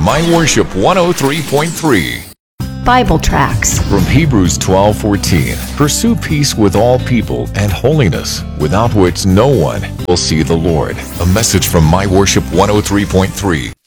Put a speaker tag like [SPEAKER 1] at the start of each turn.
[SPEAKER 1] My Worship 103.3.
[SPEAKER 2] Bible tracts.
[SPEAKER 1] From Hebrews 12:14. Pursue peace with all people and holiness, without which no one will see the Lord. A message from My Worship 103.3.